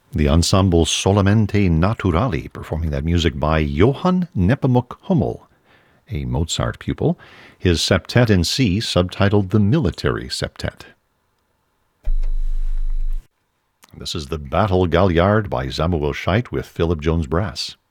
The ensemble Solamente Naturali, performing that music by Johann Nepomuk Hummel, a Mozart pupil, his septet in C, subtitled the Military Septet. This is the Battle Galliard by Samuel Scheidt with Philip Jones Brass.